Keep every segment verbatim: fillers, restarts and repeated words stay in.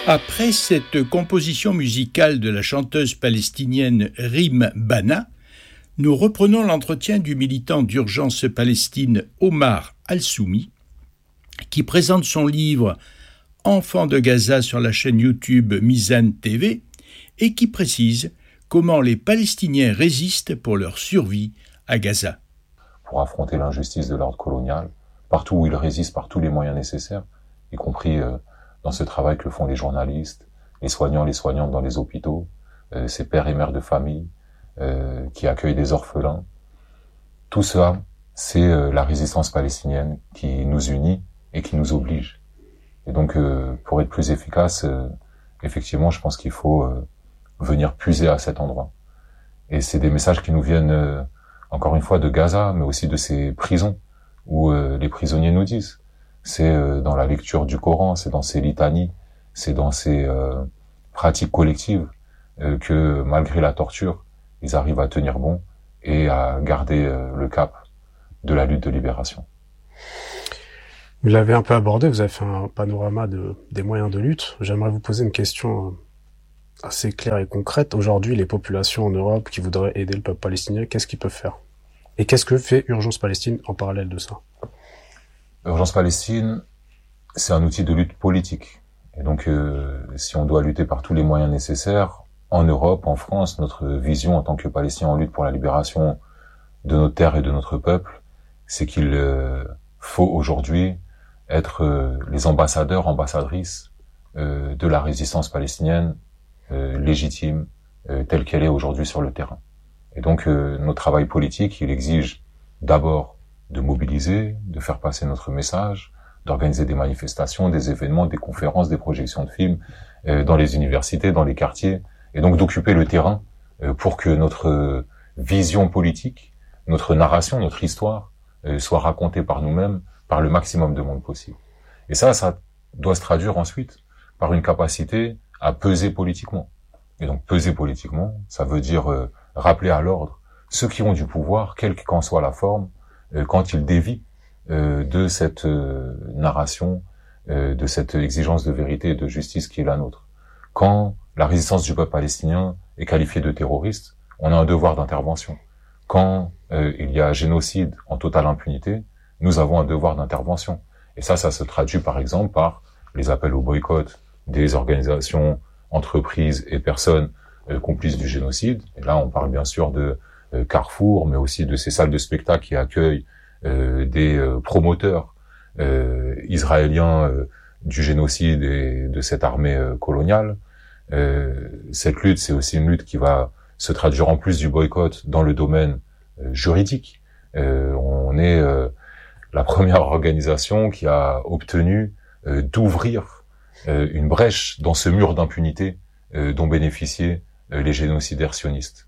Après cette composition musicale de la chanteuse palestinienne Rim Bana, nous reprenons l'entretien du militant d'Urgence Palestine Omar Al-Soumi, qui présente son livre « Enfants de Gaza » sur la chaîne YouTube Mizan T V et qui précise comment les Palestiniens résistent pour leur survie à Gaza. Pour affronter l'injustice de l'ordre colonial, partout où ils résistent par tous les moyens nécessaires, y compris euh, dans ce travail que font les journalistes, les soignants, les soignantes dans les hôpitaux, euh, ces pères et mères de famille euh, qui accueillent des orphelins. Tout ça, c'est euh, la résistance palestinienne qui nous unit et qui nous oblige. Et donc, euh, pour être plus efficace, euh, effectivement, je pense qu'il faut euh, venir puiser à cet endroit. Et c'est des messages qui nous viennent, euh, encore une fois, de Gaza, mais aussi de ces prisons, où euh, les prisonniers nous disent. C'est euh, dans la lecture du Coran, c'est dans ces litanies, c'est dans ces euh, pratiques collectives euh, que, malgré la torture, ils arrivent à tenir bon et à garder euh, le cap de la lutte de libération. Vous l'avez un peu abordé, vous avez fait un panorama de, des moyens de lutte. J'aimerais vous poser une question assez claire et concrète. Aujourd'hui, les populations en Europe qui voudraient aider le peuple palestinien, qu'est-ce qu'ils peuvent faire? Et qu'est-ce que fait Urgence Palestine en parallèle de ça? Urgence Palestine, c'est un outil de lutte politique. Et donc, euh, si on doit lutter par tous les moyens nécessaires, en Europe, en France, notre vision en tant que Palestiniens en lutte pour la libération de notre terre et de notre peuple, c'est qu'il euh, faut aujourd'hui être euh, les ambassadeurs, ambassadrices euh, de la résistance palestinienne euh, légitime, euh, telle qu'elle est aujourd'hui sur le terrain. Et donc, euh, notre travail politique, il exige d'abord de mobiliser, de faire passer notre message, d'organiser des manifestations, des événements, des conférences, des projections de films euh, dans les universités, dans les quartiers, et donc d'occuper le terrain euh, pour que notre euh, vision politique, notre narration, notre histoire euh, soit racontée par nous-mêmes, par le maximum de monde possible. Et ça, ça doit se traduire ensuite par une capacité à peser politiquement. Et donc peser politiquement, ça veut dire euh, rappeler à l'ordre ceux qui ont du pouvoir, quelle qu'en soit la forme, quand il dévie euh, de cette euh, narration, euh, de cette exigence de vérité et de justice qui est la nôtre. Quand la résistance du peuple palestinien est qualifiée de terroriste, on a un devoir d'intervention. Quand euh, il y a génocide en totale impunité, nous avons un devoir d'intervention. Et ça, ça se traduit par exemple par les appels au boycott des organisations, entreprises et personnes euh, complices du génocide. Et là, on parle bien sûr de Carrefour, mais aussi de ces salles de spectacle qui accueillent euh, des euh, promoteurs euh, israéliens euh, du génocide et de cette armée euh, coloniale. Euh, cette lutte, c'est aussi une lutte qui va se traduire en plus du boycott dans le domaine euh, juridique. Euh, on est euh, la première organisation qui a obtenu euh, d'ouvrir euh, une brèche dans ce mur d'impunité euh, dont bénéficiaient euh, les génocidaires sionistes.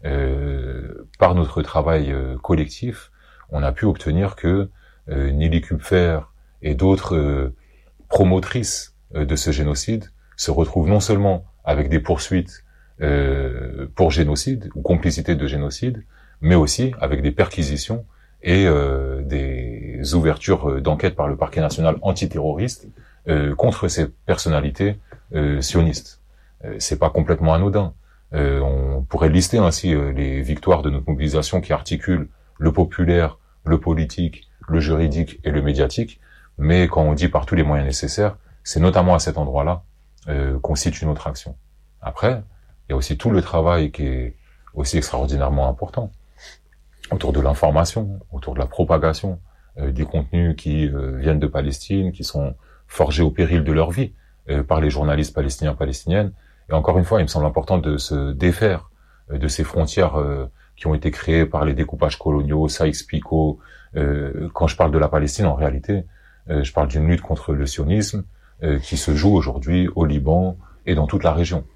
Euh, par notre travail euh, collectif, on a pu obtenir que euh, Nelly Kupfer et d'autres euh, promotrices euh, de ce génocide se retrouvent non seulement avec des poursuites euh, pour génocide ou complicité de génocide, mais aussi avec des perquisitions et euh, des ouvertures d'enquête par le parquet national antiterroriste euh, contre ces personnalités euh, sionistes. Euh, c'est pas complètement anodin. Euh, on pourrait lister ainsi euh, les victoires de notre mobilisation qui articulent le populaire, le politique, le juridique et le médiatique, mais quand on dit par tous les moyens nécessaires, c'est notamment à cet endroit-là euh, qu'on situe notre action. Après, il y a aussi tout le travail qui est aussi extraordinairement important autour de l'information, autour de la propagation euh, des contenus qui euh, viennent de Palestine, qui sont forgés au péril de leur vie euh, par les journalistes palestiniens, palestiniennes. Et encore une fois, il me semble important de se défaire de ces frontières euh, qui ont été créées par les découpages coloniaux, Sykes-Picot. Euh, quand je parle de la Palestine, en réalité, euh, je parle d'une lutte contre le sionisme euh, qui se joue aujourd'hui au Liban et dans toute la région.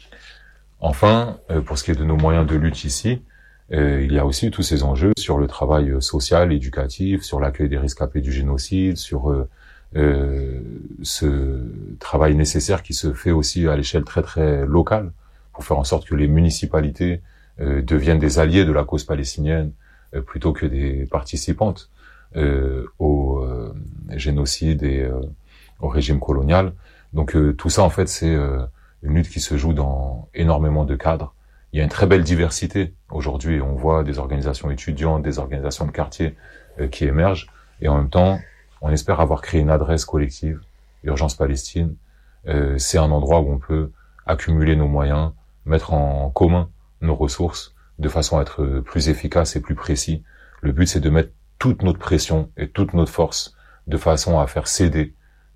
Enfin, euh, pour ce qui est de nos moyens de lutte ici, euh, il y a aussi tous ces enjeux sur le travail social, éducatif, sur l'accueil des rescapés du génocide, sur euh, Euh, ce travail nécessaire qui se fait aussi à l'échelle très très locale pour faire en sorte que les municipalités euh, deviennent des alliés de la cause palestinienne euh, plutôt que des participantes euh, au euh, génocide et euh, au régime colonial. Donc euh, tout ça, en fait, c'est euh, une lutte qui se joue dans énormément de cadres. Il y a une très belle diversité aujourd'hui. On voit des organisations étudiantes, des organisations de quartier euh, qui émergent. Et en même temps, on espère avoir créé une adresse collective, Urgence Palestine. Euh, c'est un endroit où on peut accumuler nos moyens, mettre en commun nos ressources de façon à être plus efficace et plus précis. Le but, c'est de mettre toute notre pression et toute notre force de façon à faire céder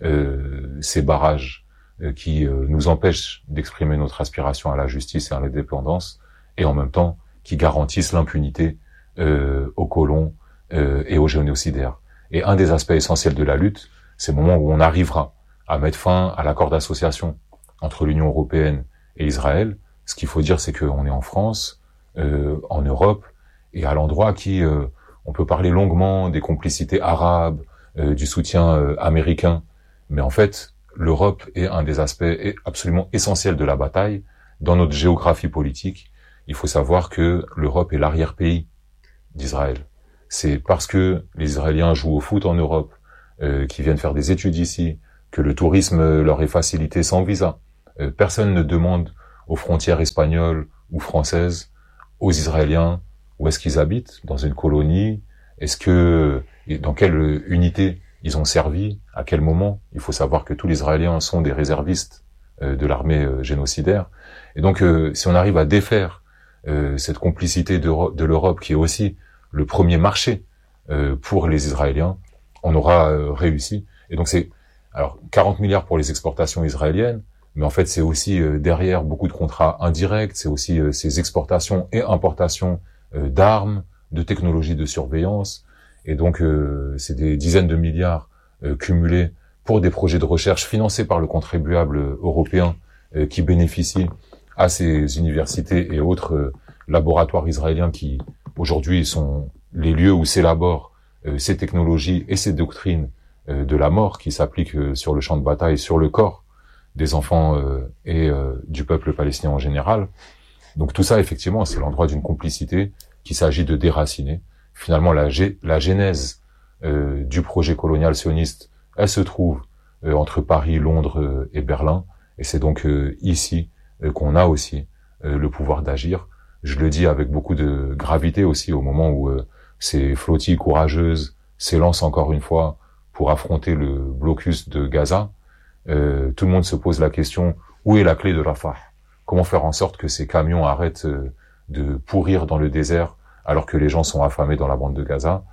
euh, ces barrages euh, qui euh, nous empêchent d'exprimer notre aspiration à la justice et à l'indépendance, et en même temps qui garantissent l'impunité euh, aux colons euh, et aux génocidaires. Et un des aspects essentiels de la lutte, c'est le moment où on arrivera à mettre fin à l'accord d'association entre l'Union européenne et Israël. Ce qu'il faut dire, c'est qu'on est en France, euh, en Europe, et à l'endroit qui, euh, on peut parler longuement des complicités arabes, euh, du soutien euh, américain, mais en fait, l'Europe est un des aspects absolument essentiels de la bataille. Dans notre géographie politique, il faut savoir que l'Europe est l'arrière-pays d'Israël. C'est parce que les Israéliens jouent au foot en Europe, euh, qui viennent faire des études ici, que le tourisme leur est facilité sans visa. Euh, personne ne demande aux frontières espagnoles ou françaises, aux Israéliens, où est-ce qu'ils habitent, dans une colonie, est-ce que, dans quelle unité ils ont servi, à quel moment. Il faut savoir que tous les Israéliens sont des réservistes euh, de l'armée euh, génocidaire. Et donc, euh, si on arrive à défaire euh, cette complicité de, de l'Europe, qui est aussi le premier marché euh, pour les Israéliens, on aura euh, réussi. Et donc, c'est alors quarante milliards pour les exportations israéliennes, mais en fait, c'est aussi euh, derrière beaucoup de contrats indirects, c'est aussi euh, ces exportations et importations euh, d'armes, de technologies de surveillance. Et donc, euh, c'est des dizaines de milliards euh, cumulés pour des projets de recherche financés par le contribuable européen euh, qui bénéficient à ces universités et autres euh, laboratoires israéliens qui, aujourd'hui, sont les lieux où s'élaborent euh, ces technologies et ces doctrines euh, de la mort qui s'appliquent euh, sur le champ de bataille, sur le corps des enfants euh, et euh, du peuple palestinien en général. Donc tout ça, effectivement, c'est l'endroit d'une complicité qu'il s'agit de déraciner. Finalement, la, gé- la genèse euh, du projet colonial sioniste, elle se trouve euh, entre Paris, Londres euh, et Berlin. Et c'est donc euh, ici euh, qu'on a aussi euh, le pouvoir d'agir. Je le dis avec beaucoup de gravité aussi au moment où euh, ces flottilles courageuses s'élancent encore une fois pour affronter le blocus de Gaza. Euh, tout le monde se pose la question, où est la clé de Rafah? Comment faire en sorte que ces camions arrêtent euh, de pourrir dans le désert alors que les gens sont affamés dans la bande de Gaza?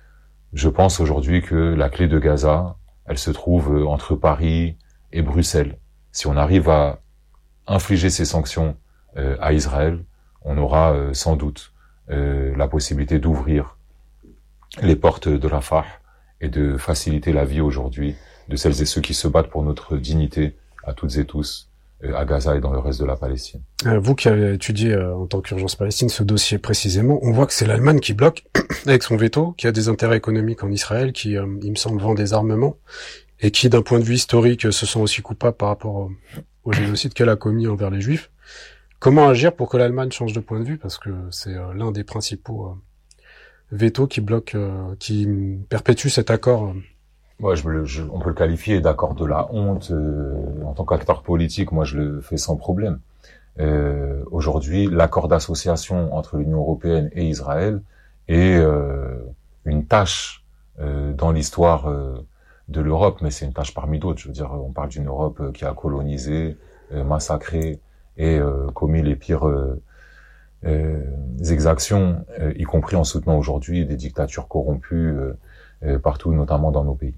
Je pense aujourd'hui que la clé de Gaza, elle se trouve entre Paris et Bruxelles. Si on arrive à infliger ces sanctions euh, à Israël, on aura euh, sans doute euh, la possibilité d'ouvrir les portes de Rafah et de faciliter la vie aujourd'hui de celles et ceux qui se battent pour notre dignité à toutes et tous euh, à Gaza et dans le reste de la Palestine. Euh, vous qui avez étudié euh, en tant qu'Urgence Palestine ce dossier précisément, on voit que c'est l'Allemagne qui bloque avec son veto, qui a des intérêts économiques en Israël, qui, euh, il me semble, vend des armements, et qui, d'un point de vue historique, se sent aussi coupable par rapport euh, au génocide qu'elle a commis envers les Juifs. Comment agir pour que l'Allemagne change de point de vue? Parce que c'est euh, l'un des principaux euh, veto qui bloque, euh, qui perpétue cet accord. Moi, je, je, on peut le qualifier d'accord de la honte. Euh, en tant qu'acteur politique, moi, je le fais sans problème. Euh, aujourd'hui, l'accord d'association entre l'Union européenne et Israël est euh, une tâche euh, dans l'histoire euh, de l'Europe, mais c'est une tâche parmi d'autres. Je veux dire, on parle d'une Europe qui a colonisé, euh, massacré et euh, commis les pires euh, euh, exactions, euh, y compris en soutenant aujourd'hui des dictatures corrompues euh, euh, partout, notamment dans nos pays.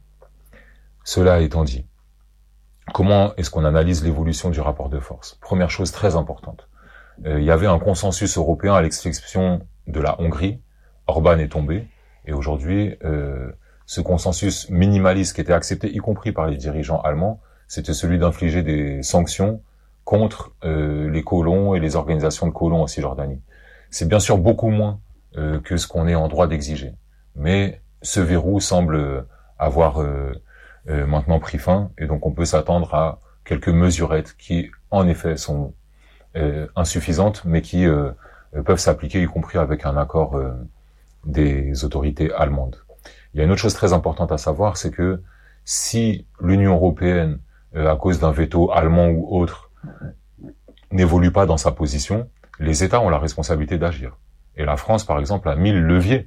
Cela étant dit, comment est-ce qu'on analyse l'évolution du rapport de force? Première chose très importante, euh, il y avait un consensus européen à l'exception de la Hongrie. Orban est tombé, et aujourd'hui, euh, ce consensus minimaliste qui était accepté, y compris par les dirigeants allemands, c'était celui d'infliger des sanctions contre euh, les colons et les organisations de colons en Cisjordanie. C'est bien sûr beaucoup moins euh, que ce qu'on est en droit d'exiger, mais ce verrou semble avoir euh, euh, maintenant pris fin, et donc on peut s'attendre à quelques mesurettes qui, en effet, sont euh, insuffisantes, mais qui euh, peuvent s'appliquer, y compris avec un accord euh, des autorités allemandes. Il y a une autre chose très importante à savoir, c'est que si l'Union européenne euh, à cause d'un veto allemand ou autre, n'évolue pas dans sa position, les États ont la responsabilité d'agir. Et la France, par exemple, a mis le levier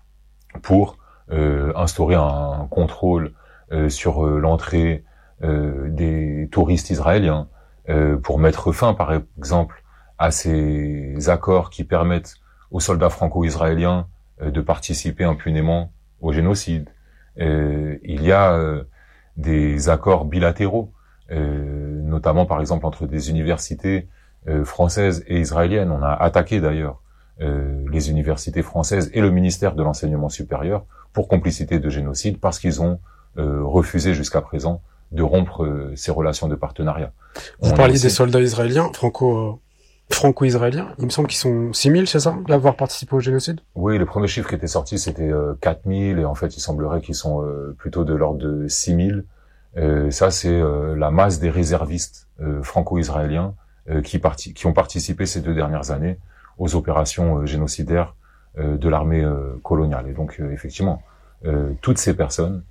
pour euh, instaurer un contrôle euh, sur euh, l'entrée euh, des touristes israéliens, euh, pour mettre fin, par exemple, à ces accords qui permettent aux soldats franco-israéliens euh, de participer impunément au génocide. Euh, il y a euh, des accords bilatéraux, euh, notamment par exemple entre des universités euh, françaises et israéliennes. On a attaqué d'ailleurs euh, les universités françaises et le ministère de l'enseignement supérieur pour complicité de génocide parce qu'ils ont euh, refusé jusqu'à présent de rompre euh, ces relations de partenariat. Vous On parliez aussi... des soldats israéliens, franco... Euh... franco-israéliens, il me semble qu'ils sont six mille, c'est ça, d'avoir participé au génocide? Oui, les premiers chiffres qui étaient sortis, c'était euh, quatre mille, et en fait, il semblerait qu'ils sont euh, plutôt de l'ordre de six mille. Euh, ça, c'est euh, la masse des réservistes euh, franco-israéliens euh, qui, parti- qui ont participé ces deux dernières années aux opérations euh, génocidaires euh, de l'armée euh, coloniale. Et donc, euh, effectivement, euh, toutes ces personnes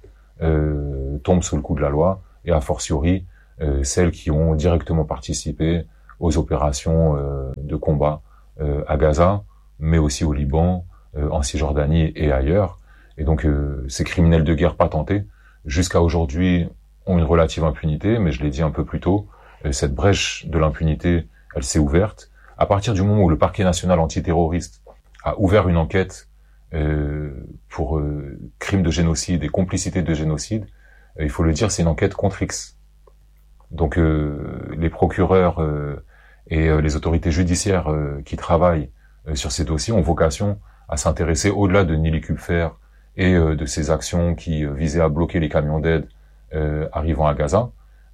euh, tombent sous le coup de la loi, et a fortiori, euh, celles qui ont directement participé aux opérations euh, de combat euh, à Gaza, mais aussi au Liban, euh, en Cisjordanie et ailleurs. Et donc, euh, ces criminels de guerre patentés, jusqu'à aujourd'hui, ont une relative impunité, mais je l'ai dit un peu plus tôt, euh, cette brèche de l'impunité, elle s'est ouverte. À partir du moment où le parquet national antiterroriste a ouvert une enquête euh, pour euh, crimes de génocide et complicité de génocide, euh, il faut le dire, c'est une enquête contre X. Donc, euh, les procureurs... Euh, et euh, les autorités judiciaires euh, qui travaillent euh, sur ces dossiers ont vocation à s'intéresser au-delà de Nili Kupfer et euh, de ces actions qui euh, visaient à bloquer les camions d'aide euh, arrivant à Gaza.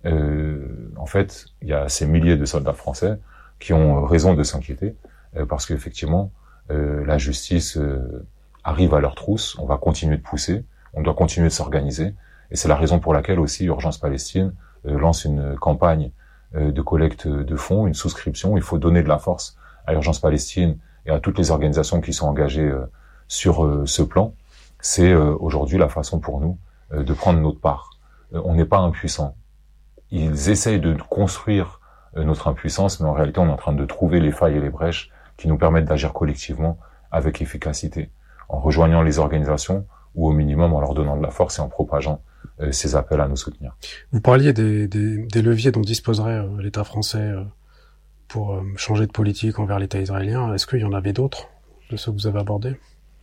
Euh, en fait, il y a ces milliers de soldats français qui ont raison de s'inquiéter euh, parce qu'effectivement, euh, la justice euh, arrive à leur trousse. On va continuer de pousser, on doit continuer de s'organiser, et c'est la raison pour laquelle aussi Urgence Palestine euh, lance une campagne de collecte de fonds, une souscription. Il faut donner de la force à Urgence Palestine et à toutes les organisations qui sont engagées sur ce plan. C'est aujourd'hui la façon pour nous de prendre notre part. On n'est pas impuissant. Ils essayent de construire notre impuissance, mais en réalité, on est en train de trouver les failles et les brèches qui nous permettent d'agir collectivement avec efficacité, en rejoignant les organisations ou au minimum en leur donnant de la force et en propageant euh, ces appels à nous soutenir. Vous parliez des, des, des leviers dont disposerait euh, l'État français euh, pour euh, changer de politique envers l'État israélien. Est-ce qu'il y en avait d'autres de ceux que vous avez abordés?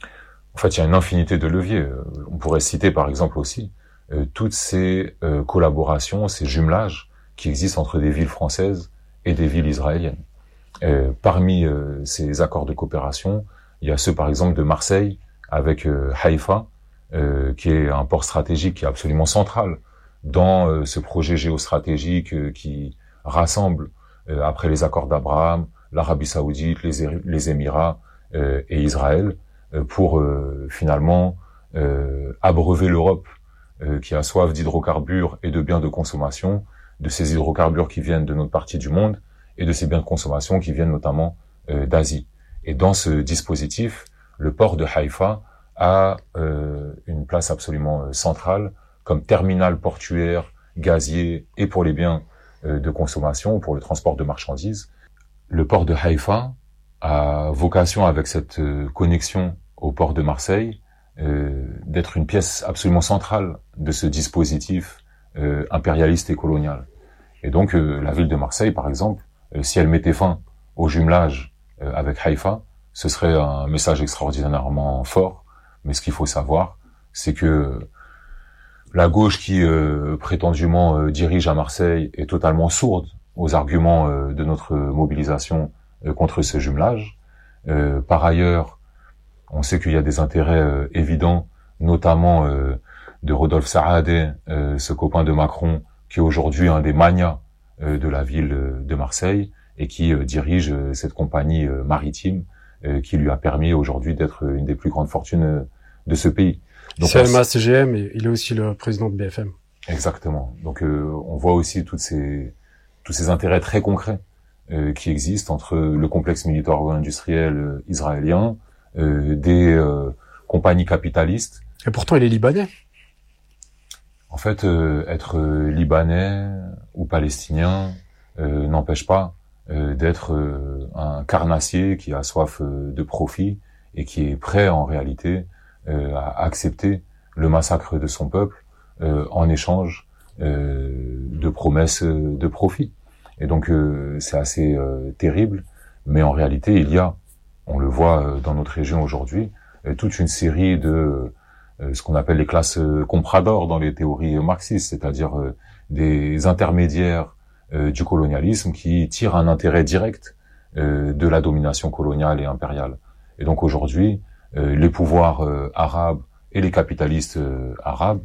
En fait, il y a une infinité de leviers. On pourrait citer par exemple aussi euh, toutes ces euh, collaborations, ces jumelages qui existent entre des villes françaises et des villes israéliennes. Euh, parmi euh, ces accords de coopération, il y a ceux par exemple de Marseille avec euh, Haïfa, Euh, qui est un port stratégique qui est absolument central dans euh, ce projet géostratégique euh, qui rassemble, euh, après les accords d'Abraham, l'Arabie Saoudite, les, les Émirats euh, et Israël, euh, pour euh, finalement euh, abreuver l'Europe euh, qui a soif d'hydrocarbures et de biens de consommation, de ces hydrocarbures qui viennent de notre partie du monde et de ces biens de consommation qui viennent notamment euh, d'Asie. Et dans ce dispositif, le port de Haïfa a euh, une place absolument euh, centrale comme terminal portuaire, gazier et pour les biens euh, de consommation, pour le transport de marchandises. Le port de Haïfa a vocation, avec cette euh, connexion au port de Marseille, euh, d'être une pièce absolument centrale de ce dispositif euh, impérialiste et colonial. Et donc euh, la ville de Marseille, par exemple, euh, si elle mettait fin au jumelage euh, avec Haïfa, ce serait un message extraordinairement fort. Mais ce qu'il faut savoir, c'est que la gauche qui euh, prétendument euh, dirige à Marseille est totalement sourde aux arguments euh, de notre mobilisation euh, contre ce jumelage. Euh, par ailleurs, on sait qu'il y a des intérêts euh, évidents, notamment euh, de Rodolphe Saadé, euh, ce copain de Macron, qui est aujourd'hui un des magnats euh, de la ville de Marseille et qui euh, dirige euh, cette compagnie euh, maritime qui lui a permis aujourd'hui d'être une des plus grandes fortunes de ce pays. C'est C M A C G M et il est aussi le président de B F M. Exactement. Donc euh, on voit aussi toutes ces, tous ces intérêts très concrets euh, qui existent entre le complexe militaro-industriel euh, israélien, euh, des euh, compagnies capitalistes. Et pourtant il est libanais. En fait, euh, être libanais ou palestinien euh, n'empêche pas euh, d'être euh, un carnassier qui a soif euh, de profit et qui est prêt en réalité euh, à accepter le massacre de son peuple euh, en échange euh, de promesses de profit. Et donc euh, c'est assez euh, terrible, mais en réalité il y a, on le voit euh, dans notre région aujourd'hui, euh, toute une série de euh, ce qu'on appelle les classes euh, compradors dans les théories marxistes, c'est-à-dire euh, des intermédiaires euh, du colonialisme qui tirent un intérêt direct euh, de la domination coloniale et impériale. Et donc aujourd'hui, euh, les pouvoirs euh, arabes et les capitalistes euh, arabes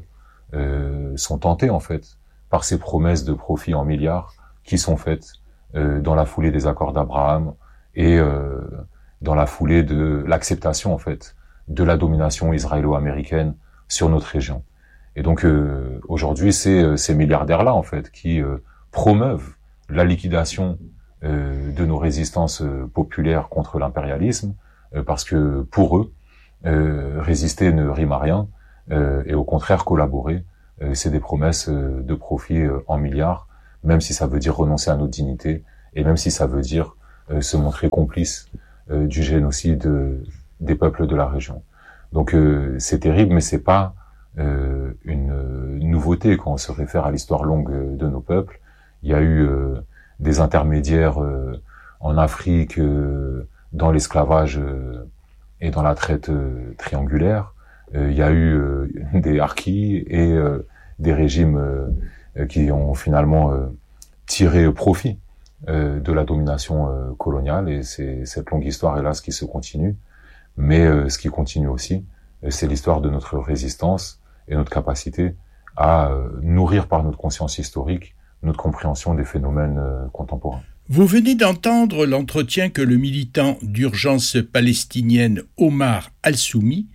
euh, sont tentés en fait par ces promesses de profit en milliards qui sont faites euh, dans la foulée des accords d'Abraham et euh, dans la foulée de l'acceptation en fait de la domination israélo-américaine sur notre région. Et donc euh, aujourd'hui, c'est ces milliardaires-là en fait qui euh, promeuvent la liquidation euh, de nos résistances euh, populaires contre l'impérialisme, euh, parce que pour eux, euh, résister ne rime à rien, euh, et au contraire collaborer, euh, c'est des promesses euh, de profit euh, en milliards, même si ça veut dire renoncer à notre dignité, et même si ça veut dire euh, se montrer complice euh, du génocide euh, des peuples de la région. Donc euh, c'est terrible, mais c'est pas euh, une euh, nouveauté quand on se réfère à l'histoire longue euh, de nos peuples. Il y a eu euh, des intermédiaires euh, en Afrique, euh, dans l'esclavage euh, et dans la traite euh, triangulaire. Euh, il y a eu euh, des harkis et euh, des régimes euh, qui ont finalement euh, tiré profit euh, de la domination euh, coloniale, et c'est cette longue histoire, hélas, qui se continue. Mais euh, ce qui continue aussi, euh, c'est l'histoire de notre résistance et notre capacité à euh, nourrir par notre conscience historique notre compréhension des phénomènes euh, contemporains. Vous venez d'entendre l'entretien que le militant d'urgence palestinienne Omar Al-Soumi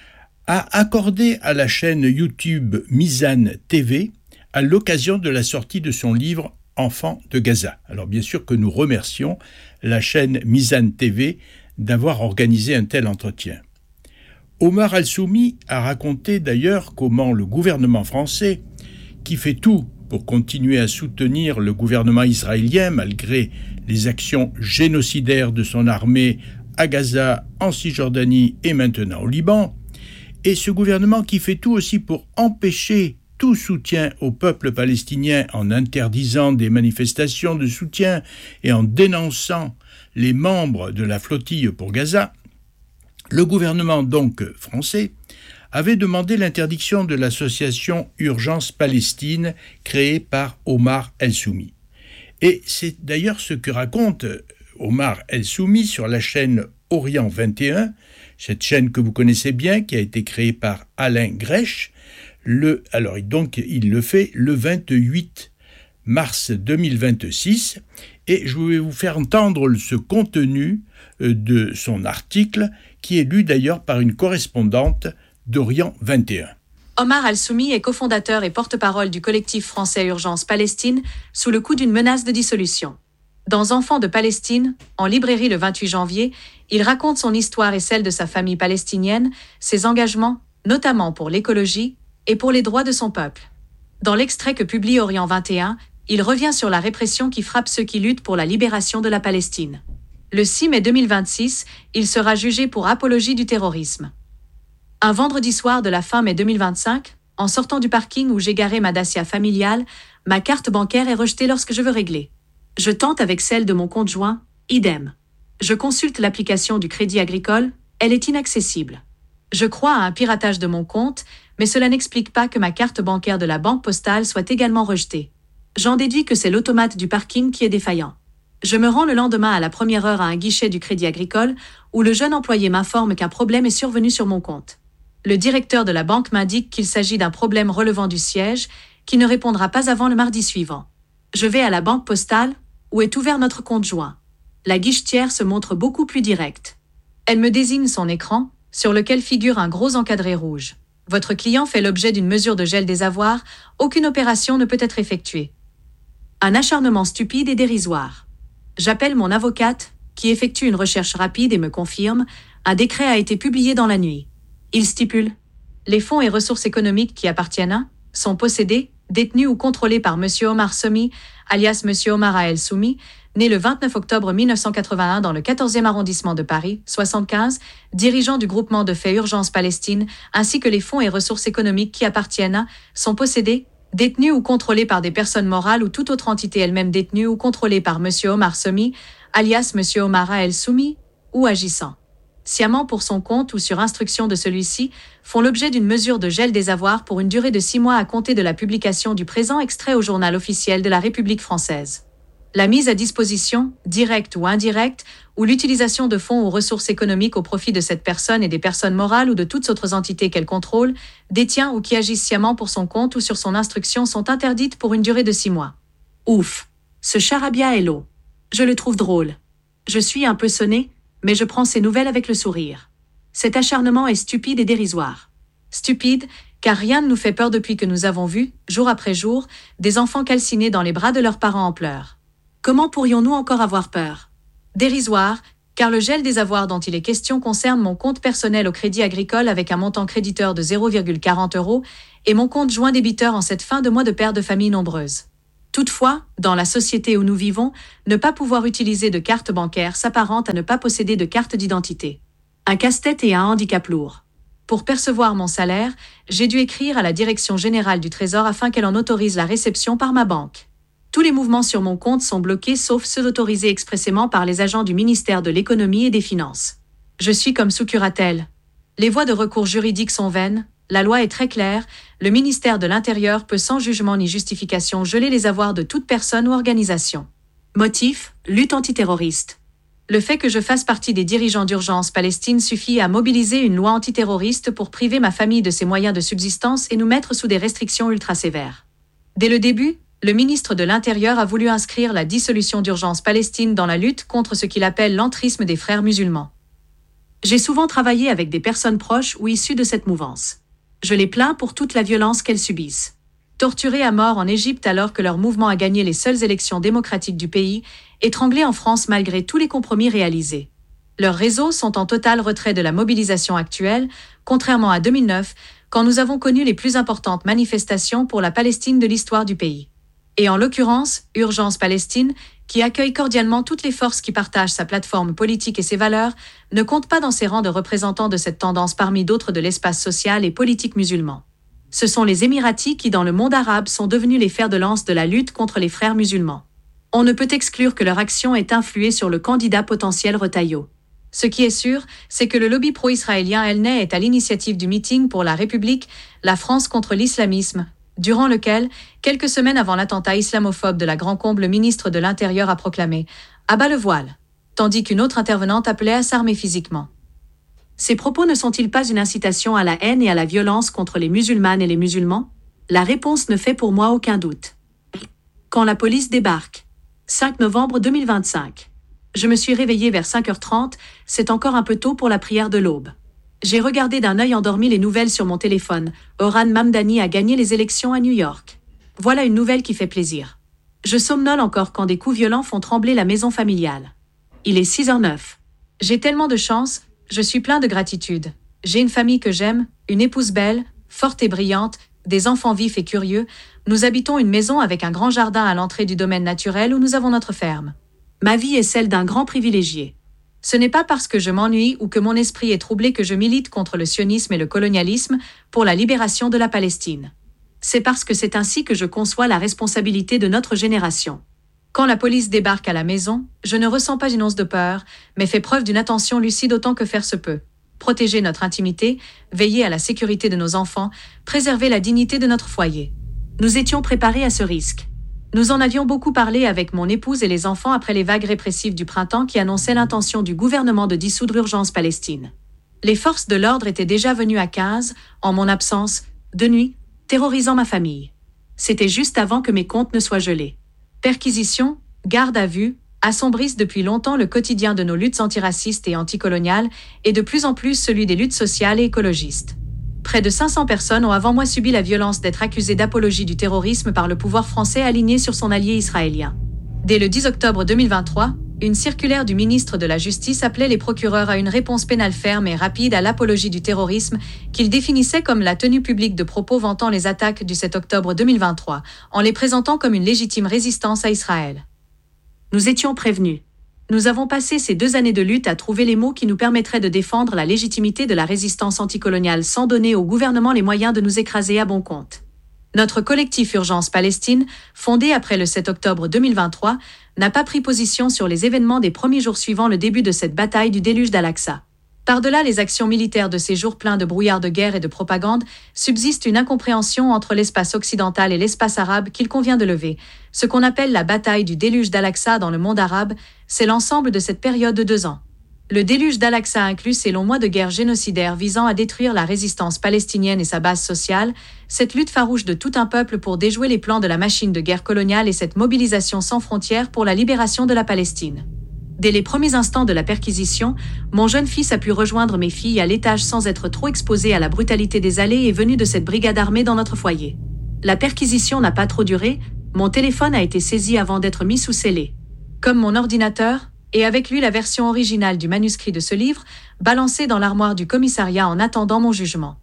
a accordé à la chaîne YouTube Mizan T V à l'occasion de la sortie de son livre « Enfants de Gaza ». Alors bien sûr que nous remercions la chaîne Mizan T V d'avoir organisé un tel entretien. Omar Al-Soumi a raconté d'ailleurs comment le gouvernement français, qui fait tout pour continuer à soutenir le gouvernement israélien malgré les actions génocidaires de son armée à Gaza, en Cisjordanie et maintenant au Liban, et ce gouvernement qui fait tout aussi pour empêcher tout soutien au peuple palestinien en interdisant des manifestations de soutien et en dénonçant les membres de la flottille pour Gaza, le gouvernement donc français avait demandé l'interdiction de l'association Urgence Palestine créée par Omar El-Soumi. Et c'est d'ailleurs ce que raconte Omar El-Soumi sur la chaîne Orient vingt et un, cette chaîne que vous connaissez bien, qui a été créée par Alain Grèche. Le, alors donc il le fait le vingt-huit mars deux mille vingt-six, et je vais vous faire entendre ce contenu de son article, qui est lu d'ailleurs par une correspondante d'Orient vingt et un. Omar Al-Soumi est cofondateur et porte-parole du collectif français Urgence Palestine, sous le coup d'une menace de dissolution. Dans Enfants de Palestine, en librairie le vingt-huit janvier, il raconte son histoire et celle de sa famille palestinienne, ses engagements, notamment pour l'écologie et pour les droits de son peuple. Dans l'extrait que publie Orient vingt et un, il revient sur la répression qui frappe ceux qui luttent pour la libération de la Palestine. Le six mai deux mille vingt-six, il sera jugé pour apologie du terrorisme. Un vendredi soir de la fin mai deux mille vingt-cinq, en sortant du parking où j'ai garé ma Dacia familiale, ma carte bancaire est rejetée lorsque je veux régler. Je tente avec celle de mon conjoint, idem. Je consulte l'application du Crédit Agricole, elle est inaccessible. Je crois à un piratage de mon compte, mais cela n'explique pas que ma carte bancaire de la Banque Postale soit également rejetée. J'en déduis que c'est l'automate du parking qui est défaillant. Je me rends le lendemain à la première heure à un guichet du Crédit Agricole, où le jeune employé m'informe qu'un problème est survenu sur mon compte. Le directeur de la banque m'indique qu'il s'agit d'un problème relevant du siège, qui ne répondra pas avant le mardi suivant. Je vais à la Banque Postale, où est ouvert notre compte joint. La guichetière se montre beaucoup plus directe. Elle me désigne son écran, sur lequel figure un gros encadré rouge. Votre client fait l'objet d'une mesure de gel des avoirs, aucune opération ne peut être effectuée. Un acharnement stupide et dérisoire. J'appelle mon avocate, qui effectue une recherche rapide et me confirme, un décret a été publié dans la nuit. Il stipule « Les fonds et ressources économiques qui appartiennent à, sont possédés, détenus ou contrôlés par M. Omar Somi, alias M. Omar El Soumi, né le vingt-neuf octobre mille neuf cent quatre-vingt-un dans le quatorzième arrondissement de Paris, soixante-quinze, dirigeant du groupement de fait Urgence Palestine, ainsi que les fonds et ressources économiques qui appartiennent à, sont possédés, détenus ou contrôlés par des personnes morales ou toute autre entité elle-même détenue ou contrôlée par M. Omar Somi, alias M. Omar El Soumi, ou agissant sciemment pour son compte ou sur instruction de celui-ci, font l'objet d'une mesure de gel des avoirs pour une durée de six mois à compter de la publication du présent extrait au journal officiel de la République française. La mise à disposition, directe ou indirecte, ou l'utilisation de fonds ou ressources économiques au profit de cette personne et des personnes morales ou de toutes autres entités qu'elle contrôle, détient ou qui agissent sciemment pour son compte ou sur son instruction sont interdites pour une durée de six mois. Ouf, ce charabia est lot. Je le trouve drôle. Je suis un peu sonné, mais je prends ces nouvelles avec le sourire. Cet acharnement est stupide et dérisoire. Stupide, car rien ne nous fait peur depuis que nous avons vu, jour après jour, des enfants calcinés dans les bras de leurs parents en pleurs. Comment pourrions-nous encore avoir peur? Dérisoire, car le gel des avoirs dont il est question concerne mon compte personnel au Crédit Agricole avec un montant créditeur de zéro virgule quarante euros et mon compte joint débiteur en cette fin de mois de pères de famille nombreuses. Toutefois, dans la société où nous vivons, ne pas pouvoir utiliser de carte bancaire s'apparente à ne pas posséder de carte d'identité. Un casse-tête et un handicap lourd. Pour percevoir mon salaire, j'ai dû écrire à la Direction générale du Trésor afin qu'elle en autorise la réception par ma banque. Tous les mouvements sur mon compte sont bloqués sauf ceux autorisés expressément par les agents du ministère de l'Économie et des Finances. Je suis comme sous curatelle. Les voies de recours juridiques sont vaines. La loi est très claire, le ministère de l'Intérieur peut sans jugement ni justification geler les avoirs de toute personne ou organisation. Motif, lutte antiterroriste. Le fait que je fasse partie des dirigeants d'Urgence Palestine suffit à mobiliser une loi antiterroriste pour priver ma famille de ses moyens de subsistance et nous mettre sous des restrictions ultra sévères. Dès le début, le ministre de l'Intérieur a voulu inscrire la dissolution d'Urgence Palestine dans la lutte contre ce qu'il appelle l'entrisme des frères musulmans. J'ai souvent travaillé avec des personnes proches ou issues de cette mouvance. Je les plains pour toute la violence qu'elles subissent. Torturés à mort en Égypte alors que leur mouvement a gagné les seules élections démocratiques du pays, étranglés en France malgré tous les compromis réalisés. Leurs réseaux sont en total retrait de la mobilisation actuelle, contrairement à deux mille neuf, quand nous avons connu les plus importantes manifestations pour la Palestine de l'histoire du pays. Et en l'occurrence, Urgence Palestine, qui accueille cordialement toutes les forces qui partagent sa plateforme politique et ses valeurs, ne compte pas dans ses rangs de représentants de cette tendance parmi d'autres de l'espace social et politique musulman. Ce sont les Émiratis qui, dans le monde arabe, sont devenus les fers de lance de la lutte contre les frères musulmans. On ne peut exclure que leur action ait influé sur le candidat potentiel Retailleau. Ce qui est sûr, c'est que le lobby pro-israélien Elney est à l'initiative du meeting pour la République, la France contre l'islamisme, durant lequel, quelques semaines avant l'attentat islamophobe de la Grand-Combe, le ministre de l'Intérieur a proclamé « abat le voile », tandis qu'une autre intervenante appelait à s'armer physiquement. Ces propos ne sont-ils pas une incitation à la haine et à la violence contre les musulmanes et les musulmans? La réponse ne fait pour moi aucun doute. Quand la police débarque. cinq novembre deux mille vingt-cinq. Je me suis réveillée vers cinq heures trente, c'est encore un peu tôt pour la prière de l'aube. J'ai regardé d'un œil endormi les nouvelles sur mon téléphone. Orhan Mamdani a gagné les élections à New York. Voilà une nouvelle qui fait plaisir. Je somnole encore quand des coups violents font trembler la maison familiale. Il est six heures neuf. J'ai tellement de chance, je suis plein de gratitude. J'ai une famille que j'aime, une épouse belle, forte et brillante, des enfants vifs et curieux. Nous habitons une maison avec un grand jardin à l'entrée du domaine naturel où nous avons notre ferme. Ma vie est celle d'un grand privilégié. Ce n'est pas parce que je m'ennuie ou que mon esprit est troublé que je milite contre le sionisme et le colonialisme pour la libération de la Palestine. C'est parce que c'est ainsi que je conçois la responsabilité de notre génération. Quand la police débarque à la maison, je ne ressens pas une once de peur, mais fais preuve d'une attention lucide autant que faire se peut. Protéger notre intimité, veiller à la sécurité de nos enfants, préserver la dignité de notre foyer. Nous étions préparés à ce risque. Nous en avions beaucoup parlé avec mon épouse et les enfants après les vagues répressives du printemps qui annonçaient l'intention du gouvernement de dissoudre Urgence Palestine. Les forces de l'ordre étaient déjà venues à quinze, en mon absence, de nuit, terrorisant ma famille. C'était juste avant que mes comptes ne soient gelés. Perquisitions, garde à vue, assombrissent depuis longtemps le quotidien de nos luttes antiracistes et anticoloniales et de plus en plus celui des luttes sociales et écologistes. Près de cinq cents personnes ont avant moi subi la violence d'être accusées d'apologie du terrorisme par le pouvoir français aligné sur son allié israélien. Dès le dix octobre deux mille vingt-trois, une circulaire du ministre de la Justice appelait les procureurs à une réponse pénale ferme et rapide à l'apologie du terrorisme qu'il définissait comme la tenue publique de propos vantant les attaques du sept octobre deux mille vingt-trois, en les présentant comme une légitime résistance à Israël. Nous étions prévenus. Nous avons passé ces deux années de lutte à trouver les mots qui nous permettraient de défendre la légitimité de la résistance anticoloniale sans donner au gouvernement les moyens de nous écraser à bon compte. Notre collectif Urgence Palestine, fondé après le sept octobre deux mille vingt-trois, n'a pas pris position sur les événements des premiers jours suivant le début de cette bataille du déluge d'Al-Aqsa. Par-delà les actions militaires de ces jours pleins de brouillard de guerre et de propagande, subsiste une incompréhension entre l'espace occidental et l'espace arabe qu'il convient de lever. Ce qu'on appelle la bataille du déluge d'Al-Aqsa dans le monde arabe, c'est l'ensemble de cette période de deux ans. Le déluge d'Al-Aqsa inclut ces longs mois de guerre génocidaire visant à détruire la résistance palestinienne et sa base sociale, cette lutte farouche de tout un peuple pour déjouer les plans de la machine de guerre coloniale et cette mobilisation sans frontières pour la libération de la Palestine. Dès les premiers instants de la perquisition, mon jeune fils a pu rejoindre mes filles à l'étage sans être trop exposé à la brutalité des allées et venues de cette brigade armée dans notre foyer. La perquisition n'a pas trop duré, mon téléphone a été saisi avant d'être mis sous scellé. Comme mon ordinateur, et avec lui la version originale du manuscrit de ce livre, balancé dans l'armoire du commissariat en attendant mon jugement.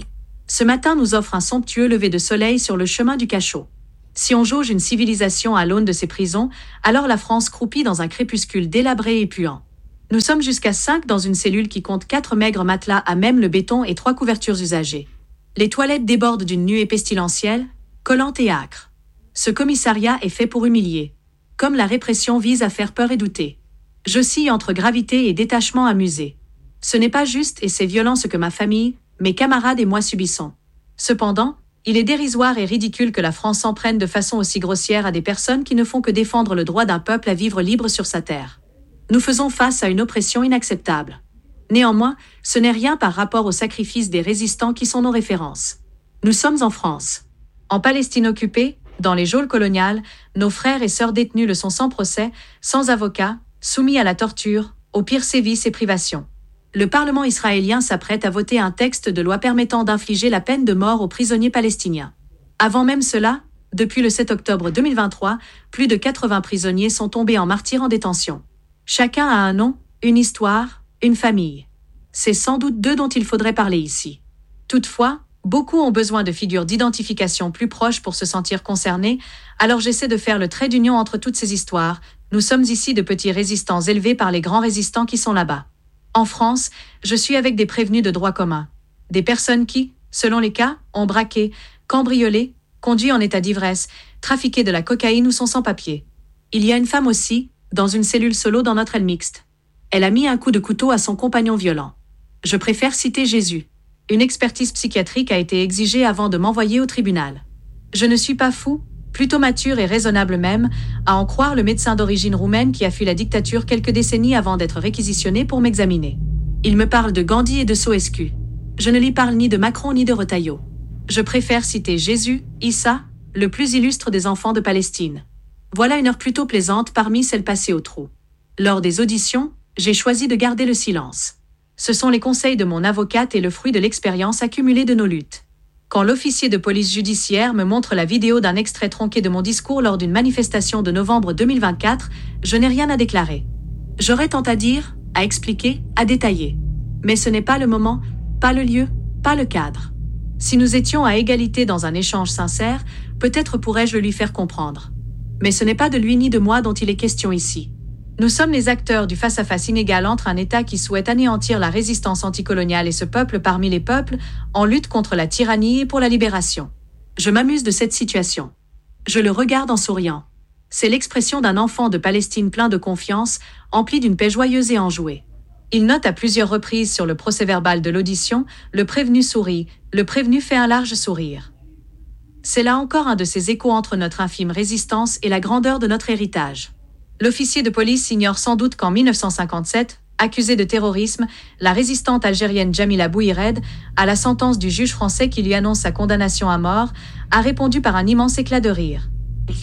Ce matin nous offre un somptueux lever de soleil sur le chemin du cachot. Si on jauge une civilisation à l'aune de ses prisons, alors la France croupit dans un crépuscule délabré et puant. Nous sommes jusqu'à cinq dans une cellule qui compte quatre maigres matelas à même le béton et trois couvertures usagées. Les toilettes débordent d'une nuée pestilentielle, collante et âcre. Ce commissariat est fait pour humilier. Comme la répression vise à faire peur et douter. J'oscille entre gravité et détachement amusé. Ce n'est pas juste et c'est violent ce que ma famille, mes camarades et moi subissons. Cependant, il est dérisoire et ridicule que la France s'en prenne de façon aussi grossière à des personnes qui ne font que défendre le droit d'un peuple à vivre libre sur sa terre. Nous faisons face à une oppression inacceptable. Néanmoins, ce n'est rien par rapport au sacrifice des résistants qui sont nos références. Nous sommes en France. En Palestine occupée, dans les geôles coloniales, nos frères et sœurs détenus le sont sans procès, sans avocat, soumis à la torture, aux pires sévices et privations. Le Parlement israélien s'apprête à voter un texte de loi permettant d'infliger la peine de mort aux prisonniers palestiniens. Avant même cela, depuis le sept octobre deux mille vingt-trois, plus de quatre-vingts prisonniers sont tombés en martyrs en détention. Chacun a un nom, une histoire, une famille. C'est sans doute d'eux dont il faudrait parler ici. Toutefois, beaucoup ont besoin de figures d'identification plus proches pour se sentir concernés, alors j'essaie de faire le trait d'union entre toutes ces histoires. Nous sommes ici de petits résistants élevés par les grands résistants qui sont là-bas. En France, je suis avec des prévenus de droit commun. Des personnes qui, selon les cas, ont braqué, cambriolé, conduit en état d'ivresse, trafiqué de la cocaïne ou sont sans papier. Il y a une femme aussi, dans une cellule solo dans notre aile mixte. Elle a mis un coup de couteau à son compagnon violent. Je préfère citer Jésus. Une expertise psychiatrique a été exigée avant de m'envoyer au tribunal. Je ne suis pas fou, plutôt mature et raisonnable même, à en croire le médecin d'origine roumaine qui a fui la dictature quelques décennies avant d'être réquisitionné pour m'examiner. Il me parle de Gandhi et de Soescu. Je ne lui parle ni de Macron ni de Retailleau. Je préfère citer Jésus, Issa, le plus illustre des enfants de Palestine. Voilà une heure plutôt plaisante parmi celles passées au trou. Lors des auditions, j'ai choisi de garder le silence. Ce sont les conseils de mon avocate et le fruit de l'expérience accumulée de nos luttes. Quand l'officier de police judiciaire me montre la vidéo d'un extrait tronqué de mon discours lors d'une manifestation de novembre deux mille vingt-quatre, je n'ai rien à déclarer. J'aurais tant à dire, à expliquer, à détailler. Mais ce n'est pas le moment, pas le lieu, pas le cadre. Si nous étions à égalité dans un échange sincère, peut-être pourrais-je le lui faire comprendre. Mais ce n'est pas de lui ni de moi dont il est question ici. Nous sommes les acteurs du face-à-face inégal entre un État qui souhaite anéantir la résistance anticoloniale et ce peuple parmi les peuples en lutte contre la tyrannie et pour la libération. Je m'amuse de cette situation. Je le regarde en souriant. C'est l'expression d'un enfant de Palestine plein de confiance, empli d'une paix joyeuse et enjouée. Il note à plusieurs reprises sur le procès-verbal de l'audition, le prévenu sourit, le prévenu fait un large sourire. C'est là encore un de ces échos entre notre infime résistance et la grandeur de notre héritage. L'officier de police ignore sans doute qu'en mille neuf cent cinquante-sept, accusée de terrorisme, la résistante algérienne Jamila Bouhired, à la sentence du juge français qui lui annonce sa condamnation à mort, a répondu par un immense éclat de rire.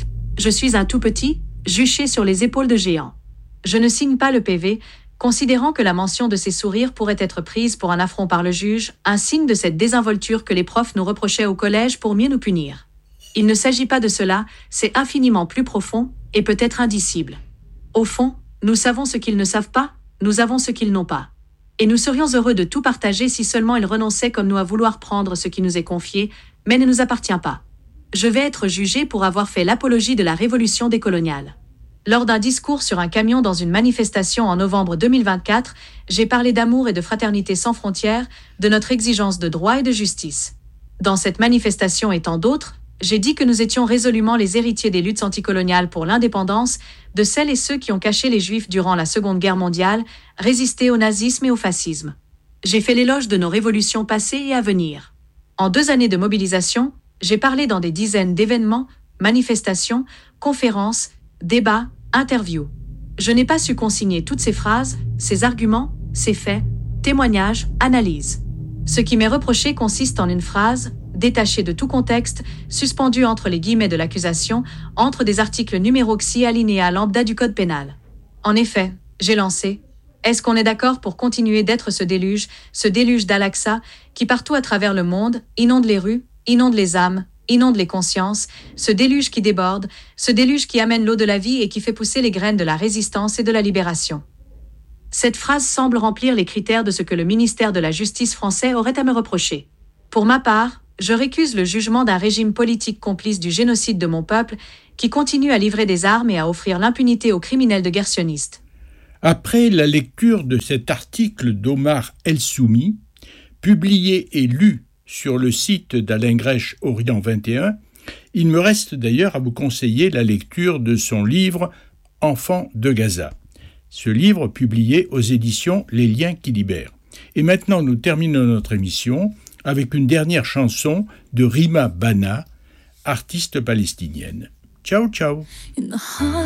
« Je suis un tout petit, juché sur les épaules de géants. Je ne signe pas le P V, considérant que la mention de ces sourires pourrait être prise pour un affront par le juge, un signe de cette désinvolture que les profs nous reprochaient au collège pour mieux nous punir. Il ne s'agit pas de cela, c'est infiniment plus profond et peut-être indicible. Au fond, Nous savons ce qu'ils ne savent pas, nous avons ce qu'ils n'ont pas. Et nous serions heureux de tout partager si seulement ils renonçaient comme nous à vouloir prendre ce qui nous est confié, mais ne nous appartient pas. Je vais être jugé pour avoir fait l'apologie de la révolution décoloniale. Lors d'un discours sur un camion dans une manifestation en novembre deux mille vingt-quatre, j'ai parlé d'amour et de fraternité sans frontières, de notre exigence de droit et de justice. Dans cette manifestation et tant d'autres, j'ai dit que nous étions résolument les héritiers des luttes anticoloniales pour l'indépendance, de celles et ceux qui ont caché les Juifs durant la Seconde Guerre mondiale, résisté au nazisme et au fascisme. J'ai fait l'éloge de nos révolutions passées et à venir. En deux années de mobilisation, j'ai parlé dans des dizaines d'événements, manifestations, conférences, débats, interviews. Je n'ai pas su consigner toutes ces phrases, ces arguments, ces faits, témoignages, analyses. Ce qui m'est reproché consiste en une phrase, détachée de tout contexte, suspendue entre les guillemets de l'accusation, entre des articles numéroxy alinéa lambda du code pénal. En effet, j'ai lancé « Est-ce qu'on est d'accord pour continuer d'être ce déluge, ce déluge d'Al-Aqsa, qui partout à travers le monde inonde les rues, inonde les âmes, inonde les consciences, ce déluge qui déborde, ce déluge qui amène l'eau de la vie et qui fait pousser les graines de la résistance et de la libération. » Cette phrase semble remplir les critères de ce que le ministère de la Justice français aurait à me reprocher. Pour ma part, je récuse le jugement d'un régime politique complice du génocide de mon peuple qui continue à livrer des armes et à offrir l'impunité aux criminels de guerre sionistes. Après la lecture de cet article d'Omar El-Soumi, publié et lu sur le site d'Alain Grèche Orient vingt et un, il me reste d'ailleurs à vous conseiller la lecture de son livre « Enfants de Gaza ». Ce livre publié aux éditions Les Liens qui libèrent. Et maintenant, nous terminons notre émission avec une dernière chanson de Rima Bana, artiste palestinienne. Ciao, ciao.